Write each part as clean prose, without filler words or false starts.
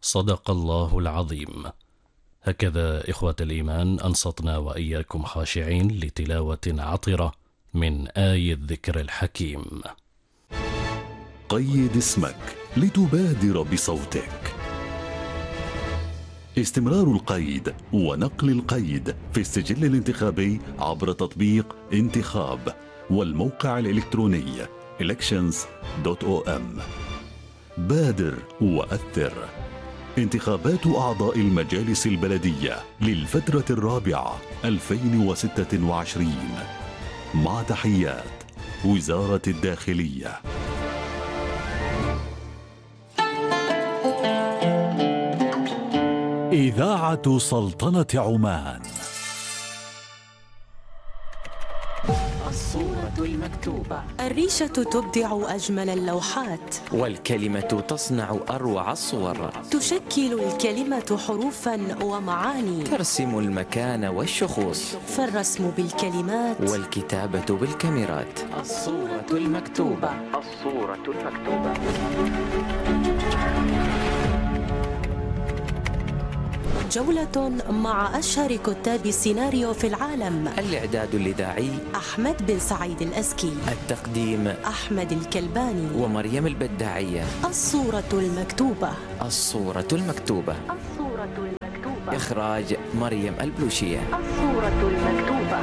صدق الله العظيم. هكذا إخوة الإيمان أنصتنا وإياكم خاشعين لتلاوة عطرة من آي الذكر الحكيم. قيد اسمك لتبادر بصوتك. استمرار القيد ونقل القيد في السجل الانتخابي عبر تطبيق انتخاب والموقع الإلكتروني elections.om. بادر وأثر. انتخابات أعضاء المجالس البلدية للفترة الرابعة 2026 مع تحيات وزارة الداخلية. إذاعة سلطنة عمان. الصورة المكتوبة. الريشة تبدع أجمل اللوحات، والكلمة تصنع أروع الصور. تشكل الكلمة حروفا ومعاني، ترسم المكان والشخوص، فالرسم بالكلمات والكتابة بالكاميرات. الصورة المكتوبة. الصورة المكتوبة. جولة مع أشهر كتاب السيناريو في العالم. الإعداد الإذاعي أحمد بن سعيد الأزكي، التقديم أحمد الكلباني ومريم البداعية. الصورة المكتوبة. الصورة المكتوبة. الصورة المكتوبة. إخراج مريم البلوشية. الصورة المكتوبة.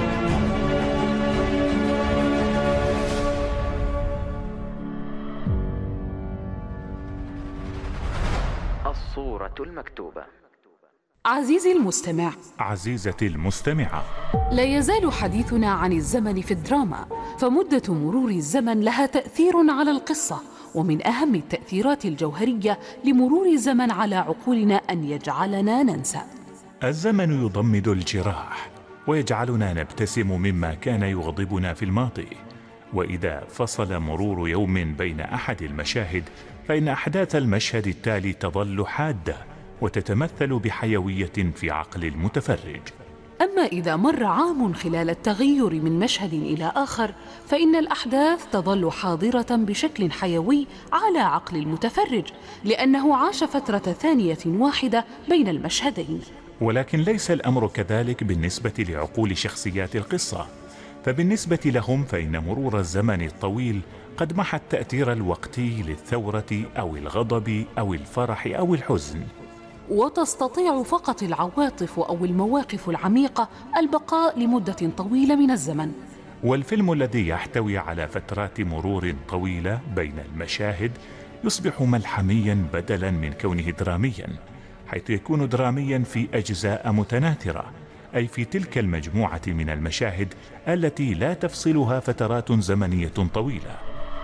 الصورة المكتوبة. عزيزي المستمع، عزيزتي المستمعة، لا يزال حديثنا عن الزمن في الدراما، فمدة مرور الزمن لها تأثير على القصة، ومن أهم التأثيرات الجوهرية لمرور الزمن على عقولنا أن يجعلنا ننسى. الزمن يضمد الجراح ويجعلنا نبتسم مما كان يغضبنا في الماضي، وإذا فصل مرور يوم بين أحد المشاهد فإن أحداث المشهد التالي تظل حادة وتتمثل بحيوية في عقل المتفرج. أما إذا مر عام خلال التغير من مشهد إلى آخر فإن الأحداث تظل حاضرة بشكل حيوي على عقل المتفرج، لأنه عاش فترة ثانية واحدة بين المشهدين. ولكن ليس الأمر كذلك بالنسبة لعقول شخصيات القصة، فبالنسبة لهم فإن مرور الزمن الطويل قد محى التأثير الوقتي للثورة أو الغضب أو الفرح أو الحزن، وتستطيع فقط العواطف أو المواقف العميقة البقاء لمدة طويلة من الزمن. والفيلم الذي يحتوي على فترات مرور طويلة بين المشاهد يصبح ملحميا بدلا من كونه دراميا، حيث يكون دراميا في أجزاء متناثرة، أي في تلك المجموعة من المشاهد التي لا تفصلها فترات زمنية طويلة.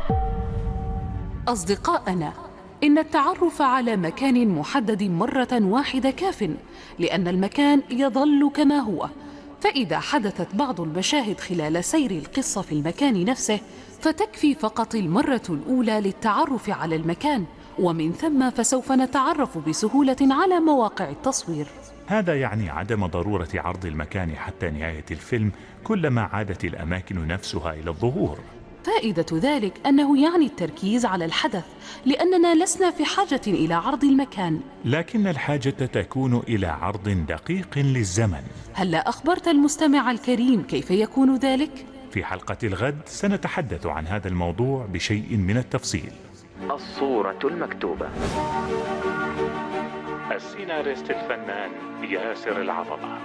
أصدقائنا، إن التعرف على مكان محدد مرة واحدة كاف، لأن المكان يظل كما هو، فإذا حدثت بعض المشاهد خلال سير القصة في المكان نفسه فتكفي فقط المرة الأولى للتعرف على المكان، ومن ثم فسوف نتعرف بسهولة على مواقع التصوير. هذا يعني عدم ضرورة عرض المكان حتى نهاية الفيلم كلما عادت الأماكن نفسها إلى الظهور. فائدة ذلك أنه يعني التركيز على الحدث، لأننا لسنا في حاجة إلى عرض المكان، لكن الحاجة تكون إلى عرض دقيق للزمن. هلا أخبرت المستمع الكريم كيف يكون ذلك؟ في حلقة الغد سنتحدث عن هذا الموضوع بشيء من التفصيل. الصورة المكتوبة. السيناريست الفنان ياسر العظمة.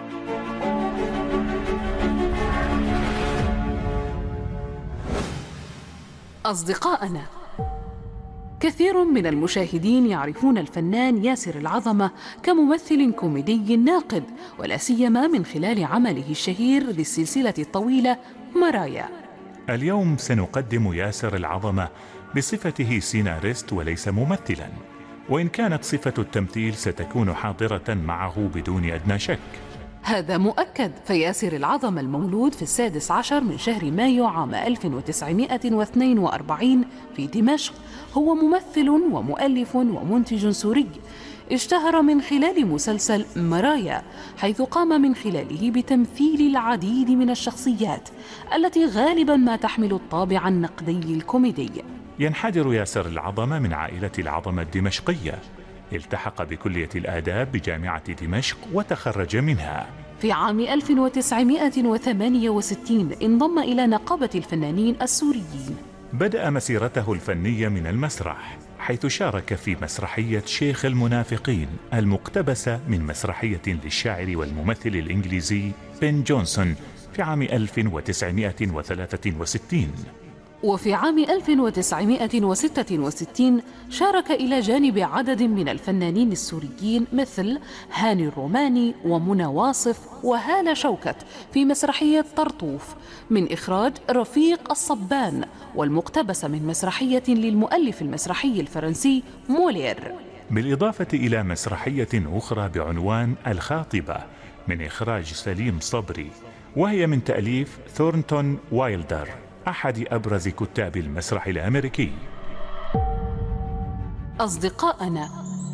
أصدقائنا، كثير من المشاهدين يعرفون الفنان ياسر العظمة كممثل كوميدي ناقد، ولا سيما من خلال عمله الشهير للسلسلة الطويلة مرايا. اليوم سنقدم ياسر العظمة بصفته سيناريست وليس ممثلا، وإن كانت صفة التمثيل ستكون حاضرة معه بدون أدنى شك. هذا مؤكد، فياسر العظمة المولود في 16 من شهر مايو عام 1942 في دمشق هو ممثل ومؤلف ومنتج سوري، اشتهر من خلال مسلسل مرايا، حيث قام من خلاله بتمثيل العديد من الشخصيات التي غالبا ما تحمل الطابع النقدي الكوميدي. ينحدر ياسر العظمة من عائلة العظمة الدمشقية، التحق بكلية الآداب بجامعة دمشق وتخرج منها. في عام 1968 انضم إلى نقابة الفنانين السوريين. بدأ مسيرته الفنية من المسرح، حيث شارك في مسرحية شيخ المنافقين المقتبسة من مسرحية للشاعر والممثل الإنجليزي بن جونسون في عام 1963. وفي عام 1966 شارك إلى جانب عدد من الفنانين السوريين مثل هاني الروماني ومنى واصف وهالة شوكت في مسرحية طرطوف من إخراج رفيق الصبان، والمقتبسة من مسرحية للمؤلف المسرحي الفرنسي مولير، بالإضافة إلى مسرحية أخرى بعنوان الخاطبة من إخراج سليم صبري، وهي من تأليف ثورنتون وايلدر أحد أبرز كتاب المسرح الأمريكي. أصدقائنا،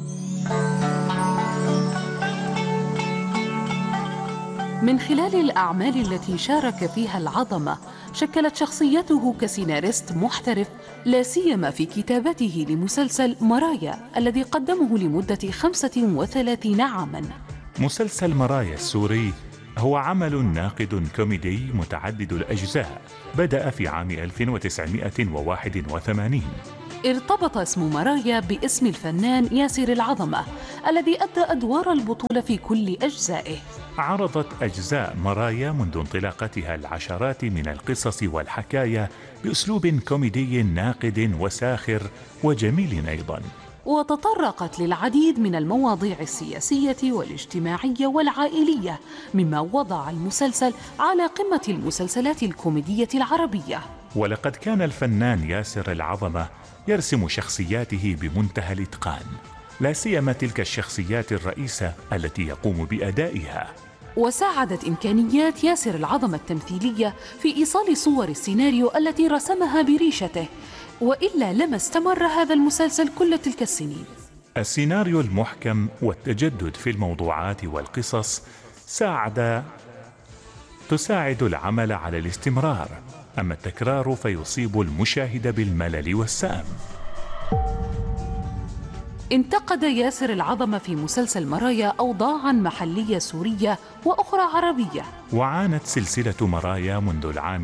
من خلال الأعمال التي شارك فيها العظمة شكلت شخصيته كسيناريست محترف، لا سيما في كتابته لمسلسل مرايا الذي قدمه لمدة 35 عاما. مسلسل مرايا السوري هو عمل ناقد كوميدي متعدد الأجزاء، بدأ في عام 1981. ارتبط اسم مرايا باسم الفنان ياسر العظمة الذي أدى أدوار البطولة في كل أجزائه. عرضت أجزاء مرايا منذ انطلاقتها العشرات من القصص والحكاية بأسلوب كوميدي ناقد وساخر وجميل أيضا، وتطرقت للعديد من المواضيع السياسية والاجتماعية والعائلية، مما وضع المسلسل على قمة المسلسلات الكوميدية العربية. ولقد كان الفنان ياسر العظمة يرسم شخصياته بمنتهى الإتقان، لا سيما تلك الشخصيات الرئيسة التي يقوم بأدائها. وساعدت إمكانيات ياسر العظمة التمثيلية في إيصال صور السيناريو التي رسمها بريشته، وإلا لما استمر هذا المسلسل كل تلك السنين. السيناريو المحكم والتجدد في الموضوعات والقصص تساعد العمل على الاستمرار، أما التكرار فيصيب المشاهد بالملل والسأم. انتقد ياسر العظمة في مسلسل مرايا أوضاعاً محلية سورية وأخرى عربية. وعانت سلسلة مرايا منذ العام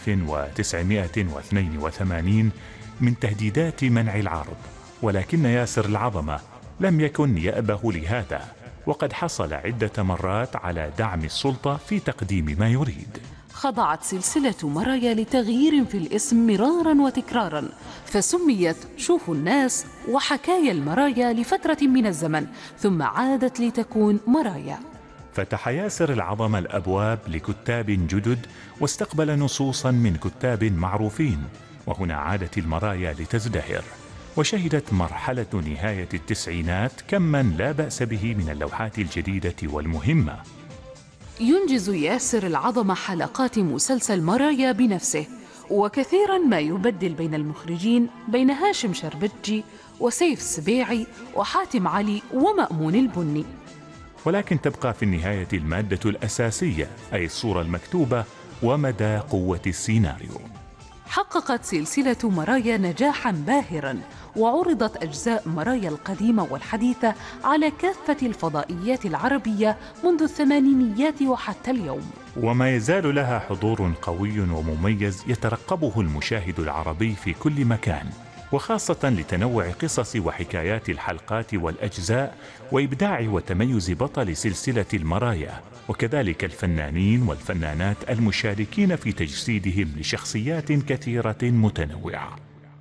1982 من تهديدات منع العرض، ولكن ياسر العظمة لم يكن يأبه لهذا، وقد حصل عدة مرات على دعم السلطة في تقديم ما يريد. خضعت سلسلة مرايا لتغيير في الاسم مراراً وتكراراً، فسميت شوفوا الناس وحكايا المرايا لفترة من الزمن، ثم عادت لتكون مرايا. فتح ياسر العظمة الأبواب لكتاب جدد، واستقبل نصوصاً من كتاب معروفين، وهنا عادت المرايا لتزدهر، وشهدت مرحلة نهاية التسعينات كماً لا بأس به من اللوحات الجديدة والمهمة. ينجز ياسر العظمة حلقات مسلسل مرايا بنفسه، وكثيرا ما يبدل بين المخرجين، بين هاشم شربتجي وسيف السبيعي وحاتم علي ومأمون البني، ولكن تبقى في النهاية المادة الأساسية، أي الصورة المكتوبة ومدى قوة السيناريو. حققت سلسلة مرايا نجاحا باهرا، وعرضت أجزاء مرايا القديمة والحديثة على كافة الفضائيات العربية منذ الثمانينيات وحتى اليوم، وما يزال لها حضور قوي ومميز يترقبه المشاهد العربي في كل مكان، وخاصة لتنوع قصص وحكايات الحلقات والأجزاء وإبداع وتميز بطل سلسلة المرايا، وكذلك الفنانين والفنانات المشاركين في تجسيدهم لشخصيات كثيرة متنوعة.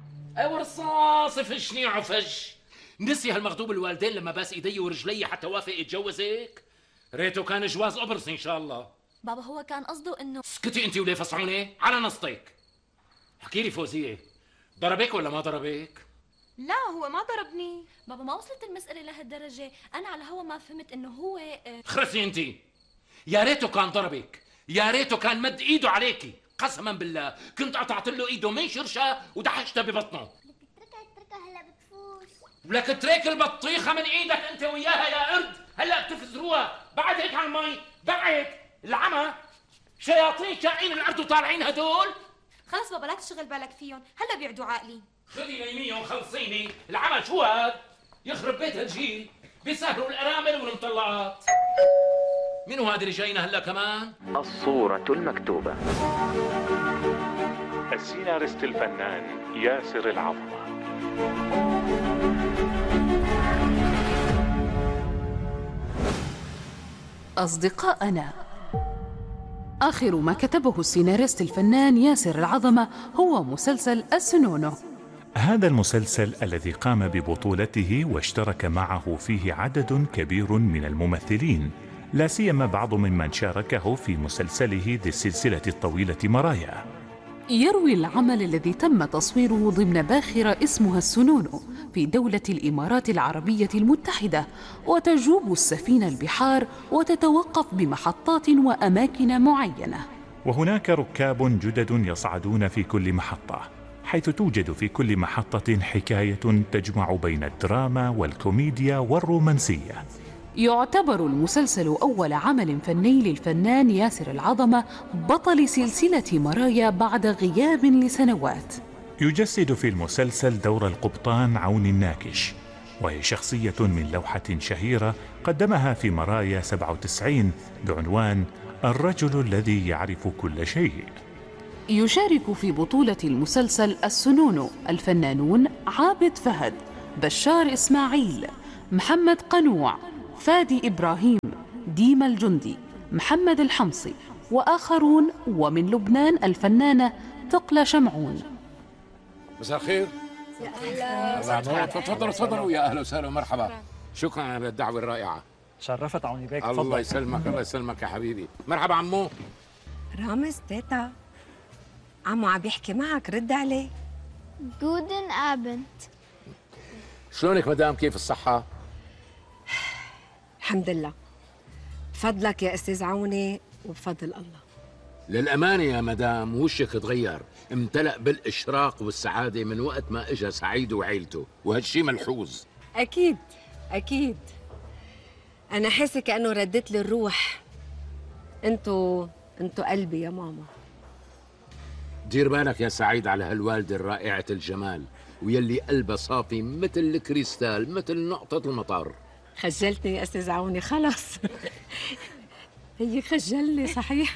ورصاص فشني عفش، نسي هالمغضوب الوالدين لما باس ايدي ورجلي حتى وافق يتجوزك؟ ريته كان جواز قبرص ان شاء الله. بابا هو كان قصده انه... اسكتي انت وليه فصعونه على نصتك. احكي لي فوزية، ضربك ولا ما ضربك؟ لا هو ما ضربني بابا، ما وصلت المسألة لهالدرجة، انا على هوا ما فهمت انه هو خرسي انت، يا ريته كان ضربك، يا ريته كان مد ايده عليكي، قسما بالله كنت قطعت له ايده من شرشة ودحشتها ببطنه. اتركها هلا بتفوز. ولك تريك البطيخة من ايدك انت وياها يا قرد، هلا بتفزروها، بعد هيك على المي، بعد العمى، شياطين شاقين الارض وطالعين هدول. خلص بابا لا تشغل بالك فيهم، هلا بيعدوا عقلي. خذي نيمية وخلصيني، العمى شو هاد؟ يخرب بيت الجيل، بيسهلوا الأرامل والمطلقات. منو هذا اللي جاينا هلا كمان؟ الصورة المكتوبة. السيناريست الفنان ياسر العظمة. أصدقائنا، آخر ما كتبه السيناريست الفنان ياسر العظمة هو مسلسل السنونو. هذا المسلسل الذي قام ببطولته واشترك معه فيه عدد كبير من الممثلين، لا سيما بعض ممن شاركه في مسلسله ذي السلسلة الطويلة مرايا. يروي العمل الذي تم تصويره ضمن باخرة اسمها السنونو في دولة الإمارات العربية المتحدة، وتجوب السفينة البحار وتتوقف بمحطات وأماكن معينة، وهناك ركاب جدد يصعدون في كل محطة، حيث توجد في كل محطة حكاية تجمع بين الدراما والكوميديا والرومانسية. يعتبر المسلسل أول عمل فني للفنان ياسر العظمة بطل سلسلة مرايا بعد غياب لسنوات. يجسد في المسلسل دور القبطان عون الناكش، وهي شخصية من لوحة شهيرة قدمها في مرايا 97 بعنوان الرجل الذي يعرف كل شيء. يشارك في بطولة المسلسل السنونو الفنانون عابد فهد، بشار إسماعيل، محمد قنوع، فادي إبراهيم، ديما الجندي، محمد الحمصي وآخرون، ومن لبنان الفنانة ثقلة شمعون. مساء الخير. يا أهلا. تفضلوا يا أهلا وسهلا ومرحبا. شكرا على الدعوة الرائعة. شرفت عوني بيك. الله يسلمك، الله يسلمك يا حبيبي. مرحبا عمو. رامز تيتا، عمو عم يحكي معك، رد عليه. جودن أبنت. شلونك مدام، كيف الصحة؟ الحمد لله، بفضلك يا أستاذ عوني وبفضل الله. للأمانة يا مدام وشك تغير، امتلأ بالإشراق والسعادة من وقت ما إجا سعيد وعيلته، وهالشي ملحوظ. أكيد أكيد، أنا حاسة كأنه ردت لي الروح. انتو قلبي يا ماما. دير بالك يا سعيد على هالوالدة الرائعة الجمال، ويلي قلبها صافي مثل الكريستال، مثل نقطة المطر. خجلتني يا أستاذ عوني، خلص. هي خجلني صحيح.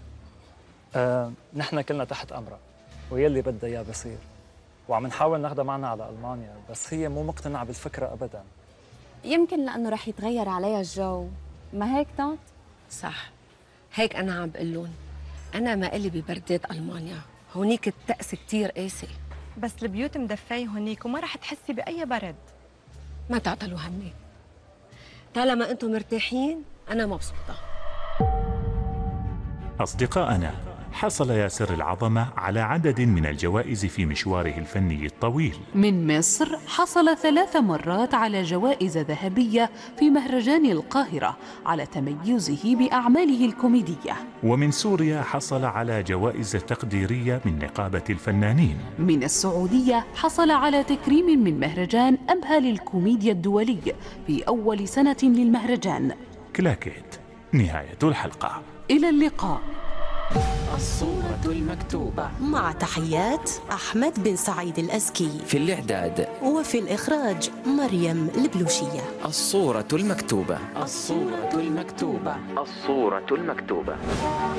نحن كلنا تحت أمرها، ويلي بدها إياه بصير، وعم نحاول ناخدها معنا على ألمانيا، بس هي مو مقتنعة بالفكرة أبداً. يمكن لأنه رح يتغير عليها الجو، ما هيك طنط؟ صح، هيك أنا عم بقلون. أنا ما إلي ببردات ألمانيا، هونيك الطقس كتير قاسي. بس البيوت مدفية هونيك وما رح تحسي بأي برد. ما تعطلوا همي، طالما أنتم مرتاحين أنا مبسوطة. أصدقائنا، حصل ياسر العظمة على عدد من الجوائز في مشواره الفني الطويل. من مصر حصل 3 مرات على جوائز ذهبية في مهرجان القاهرة على تميزه بأعماله الكوميدية. ومن سوريا حصل على جوائز تقديرية من نقابة الفنانين. من السعودية حصل على تكريم من مهرجان أبها للكوميديا الدولي في أول سنة للمهرجان. كلاكيت، نهاية الحلقة. إلى اللقاء. الصورة المكتوبة، مع تحيات أحمد بن سعيد الأزكي، في الإعداد وفي الإخراج مريم البلوشية. الصورة المكتوبة. الصورة المكتوبة. الصورة المكتوبة.